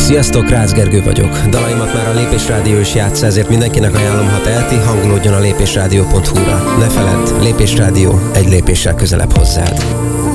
Sziasztok, Rácz Gergő vagyok. Dalaimat már a Lépés Rádió is játsza, ezért mindenkinek ajánlom, ha teheti, hangolódjon a lépésrádió.hu-ra. Ne feledd, Lépés Rádió egy lépéssel közelebb hozzád.